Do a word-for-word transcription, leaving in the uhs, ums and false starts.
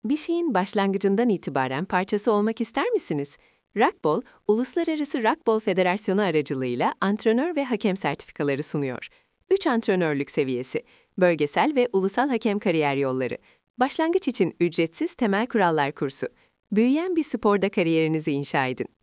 Bir şeyin başlangıcından itibaren parçası olmak ister misiniz? Rockball, Uluslararası Rockball Federasyonu aracılığıyla antrenör ve hakem sertifikaları sunuyor. üç antrenörlük seviyesi, bölgesel ve ulusal hakem kariyer yolları, başlangıç için ücretsiz temel kurallar kursu. Büyüyen bir sporda kariyerinizi inşa edin.